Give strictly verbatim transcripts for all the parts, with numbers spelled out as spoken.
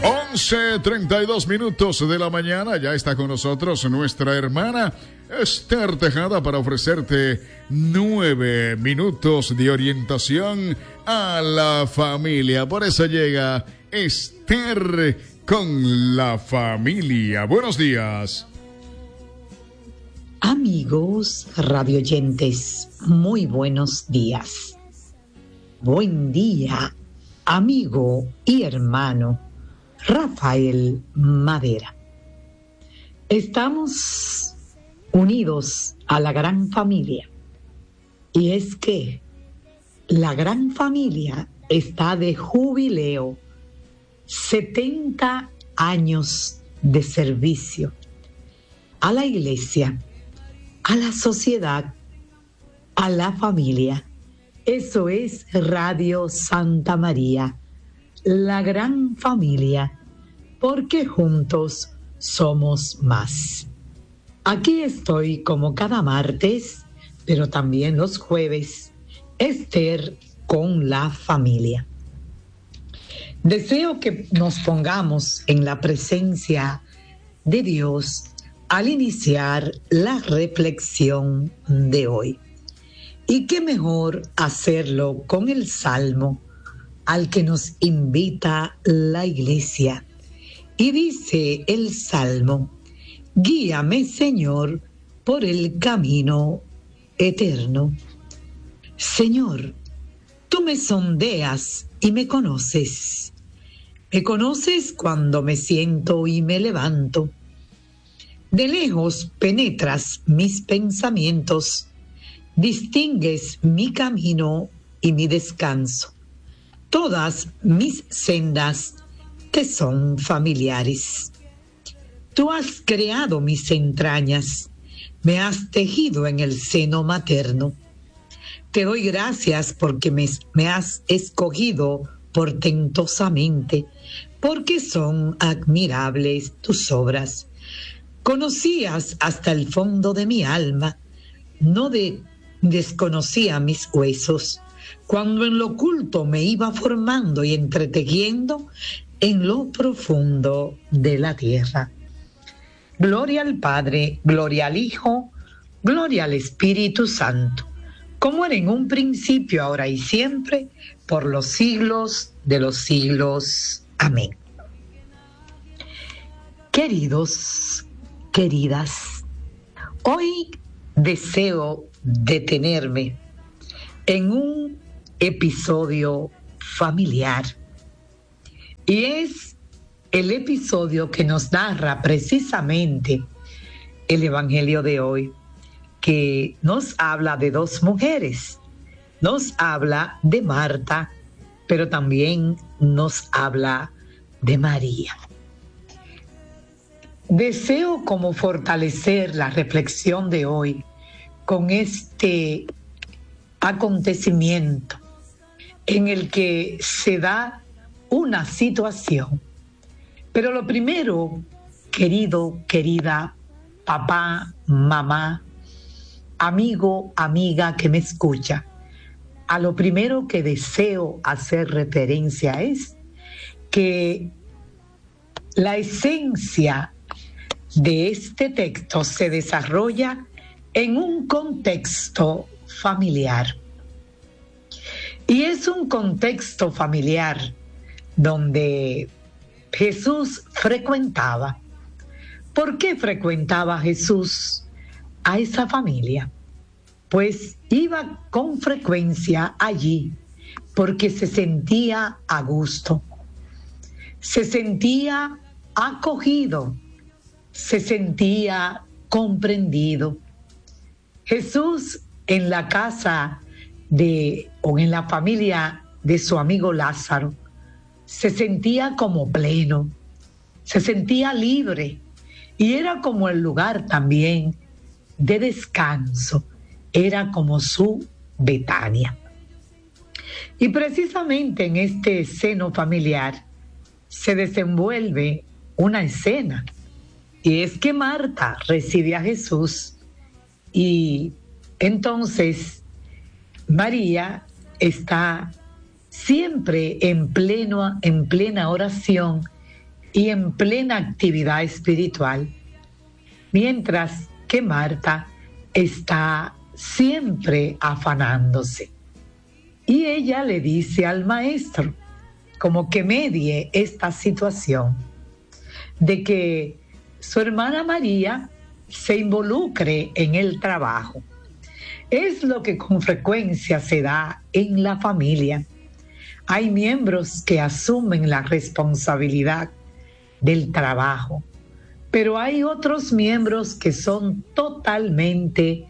once treinta y dos minutos de la mañana, ya está con nosotros nuestra hermana Esther Tejada para ofrecerte nueve minutos de orientación a la familia. Por eso llega Esther con la familia. Buenos días. Amigos radioyentes, muy buenos días. Buen día, amigo y hermano Rafael Madera. Estamos unidos a la gran familia. Y es que la gran familia está de jubileo. setenta años de servicio a la iglesia, a la sociedad, a la familia. Eso es Radio Santa María, la gran familia, porque juntos somos más. Aquí estoy como cada martes, pero también los jueves, Esther con la familia. Deseo que nos pongamos en la presencia de Dios al iniciar la reflexión de hoy. Y qué mejor hacerlo con el Salmo al que nos invita la iglesia. Y dice el Salmo: guíame, Señor, por el camino eterno. Señor, tú me sondeas y me conoces. Me conoces cuando me siento y me levanto. De lejos penetras mis pensamientos. Distingues mi camino y mi descanso. Todas mis sendas te son familiares. Tú has creado mis entrañas, me has tejido en el seno materno. Te doy gracias porque me, me has escogido portentosamente, porque son admirables tus obras. Conocías hasta el fondo de mi alma, no de desconocía mis huesos, cuando en lo oculto me iba formando y entretejiendo en lo profundo de la tierra. Gloria al Padre, gloria al Hijo, gloria al Espíritu Santo, como era en un principio, ahora y siempre, por los siglos de los siglos. Amén. Queridos, queridas, hoy deseo detenerme en un episodio familiar, y es el episodio que nos narra precisamente el Evangelio de hoy, que nos habla de dos mujeres, nos habla de Marta, pero también nos habla de María. Deseo como fortalecer la reflexión de hoy con este acontecimiento en el que se da una situación. Pero lo primero, querido, querida, papá, mamá, amigo, amiga que me escucha, a lo primero que deseo hacer referencia es que la esencia de este texto se desarrolla en un contexto familiar. Y es un contexto familiar donde Jesús frecuentaba. ¿Por qué frecuentaba Jesús a esa familia? Pues iba con frecuencia allí porque se sentía a gusto, se sentía acogido, se sentía comprendido. Jesús en la casa de, o en la familia de su amigo Lázaro, se sentía como pleno, se sentía libre, y era como el lugar también de descanso, era como su Betania. Y precisamente en este seno familiar se desenvuelve una escena, y es que Marta recibe a Jesús y entonces María está siempre en, pleno, en plena oración y en plena actividad espiritual, mientras que Marta está siempre afanándose. Y ella le dice al maestro, como que medie esta situación, de que su hermana María se involucre en el trabajo. Es lo que con frecuencia se da en la familia. Hay miembros que asumen la responsabilidad del trabajo, pero hay otros miembros que son totalmente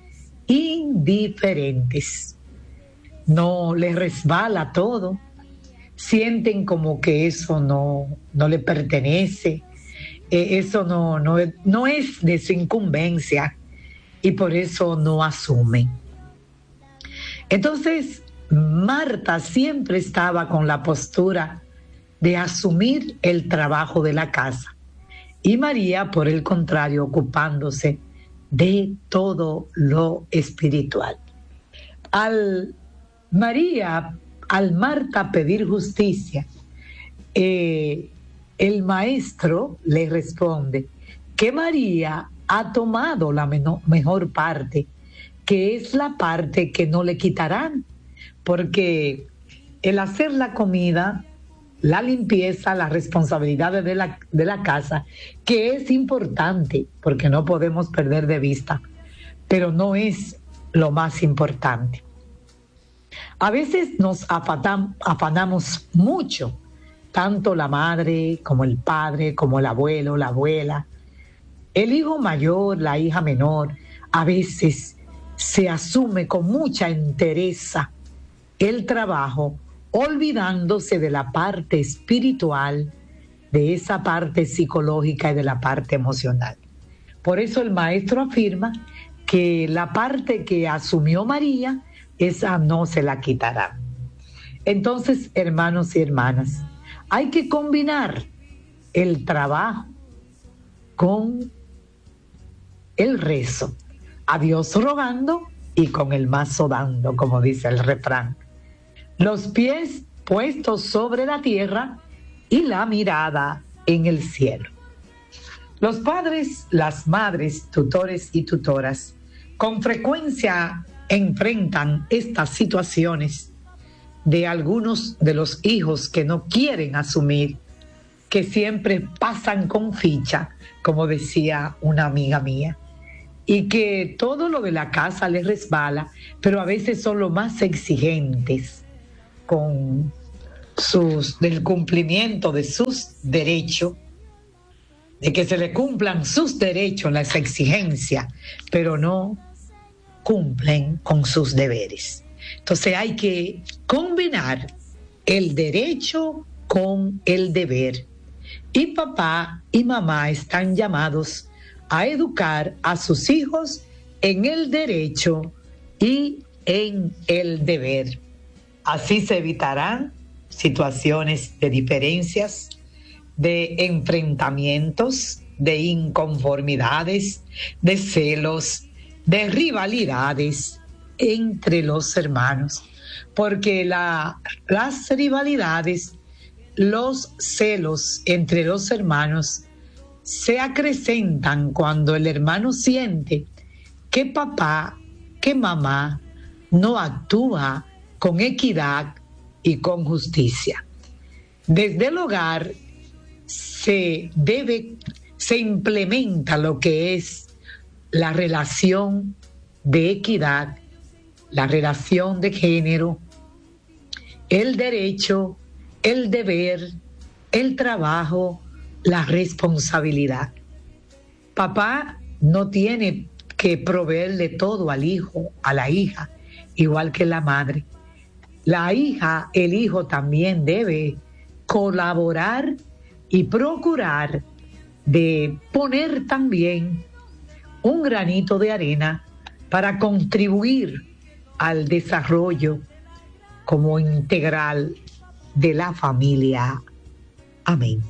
indiferentes. No les resbala todo, sienten como que eso no, no le pertenece, eh, eso no, no, no es de su incumbencia y por eso no asumen. Entonces, Marta siempre estaba con la postura de asumir el trabajo de la casa y María, por el contrario, ocupándose de todo lo espiritual. Al María, al Marta pedir justicia, eh, el maestro le responde que María ha tomado la menor, mejor parte, que es la parte que no le quitarán, porque el hacer la comida, la limpieza, las responsabilidades de la, de la casa, que es importante, porque no podemos perder de vista, pero no es lo más importante. A veces nos afatam, afanamos mucho, tanto la madre como el padre, como el abuelo, la abuela. El hijo mayor, la hija menor, a veces se asume con mucha entereza el trabajo, olvidándose de la parte espiritual, de esa parte psicológica y de la parte emocional. Por eso el maestro afirma que la parte que asumió María, esa no se la quitará. Entonces, hermanos y hermanas, hay que combinar el trabajo con el rezo, a Dios rogando y con el mazo dando, como dice el refrán. Los pies puestos sobre la tierra y la mirada en el cielo. Los padres, las madres, tutores y tutoras con frecuencia enfrentan estas situaciones de algunos de los hijos que no quieren asumir, que siempre pasan con ficha, como decía una amiga mía, y que todo lo de la casa les resbala, pero a veces son los más exigentes con sus, del cumplimiento de sus derechos, de que se le cumplan sus derechos, las exigencias, pero no cumplen con sus deberes. Entonces hay que combinar el derecho con el deber. Y papá y mamá están llamados a educar a sus hijos en el derecho y en el deber. Así se evitarán situaciones de diferencias, de enfrentamientos, de inconformidades, de celos, de rivalidades entre los hermanos, porque la, las rivalidades, los celos entre los hermanos se acrecentan cuando el hermano siente que papá, que mamá no actúa con equidad y con justicia. Desde el hogar se debe, se implementa lo que es la relación de equidad, la relación de género, el derecho, el deber, el trabajo, la responsabilidad. Papá no tiene que proveerle todo al hijo, a la hija, igual que la madre. La hija, el hijo también debe colaborar y procurar de poner también un granito de arena para contribuir al desarrollo como integral de la familia. Amén.